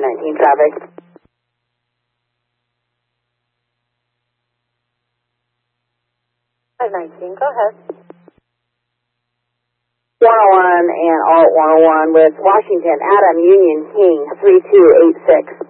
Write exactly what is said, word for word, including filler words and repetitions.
nineteen traffic. five nineteen, go ahead. one oh one and Alt one oh one with Washington, Adam Union King, three two eight six.